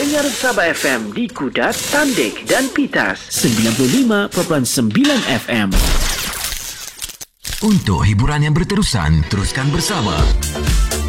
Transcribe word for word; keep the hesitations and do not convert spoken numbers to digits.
Dengar Sabah F M di Kudat, Tandik dan Pitas. sembilan puluh lima perpuluhan sembilan F M. Untuk hiburan yang berterusan, teruskan bersama